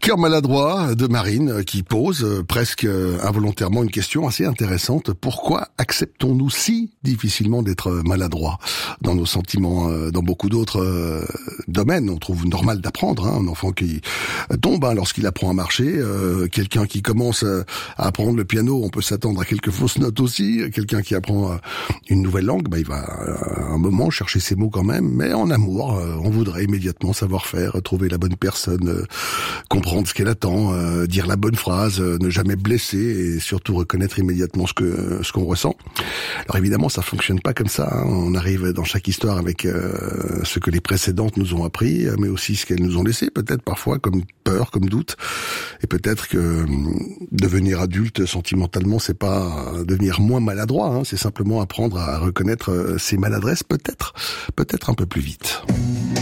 Cœur maladroit de Marine qui pose presque involontairement une question assez intéressante. Pourquoi acceptons-nous si difficilement d'être maladroits dans nos sentiments? Dans beaucoup d'autres domaines, on trouve normal d'apprendre. Un enfant qui tombe lorsqu'il apprend à marcher, quelqu'un qui commence à apprendre le piano, on peut s'attendre à quelques fausses notes aussi. Quelqu'un qui apprend une nouvelle langue, il va à un moment chercher ses mots quand même. Mais en amour, on voudrait immédiatement savoir faire, trouver la bonne personne, comprendre ce qu'elle attend, dire la bonne phrase, ne jamais blesser et surtout reconnaître immédiatement ce qu'on ressent. Alors évidemment, ça fonctionne pas comme ça. On arrive dans chaque histoire avec ce que les précédentes nous ont appris, mais aussi ce qu'elles nous ont laissé, peut-être parfois comme peur, comme doute. Et peut-être que devenir adulte sentimentalement, c'est pas devenir moins maladroit, c'est simplement apprendre à reconnaître ses maladresses, peut-être un peu plus vite.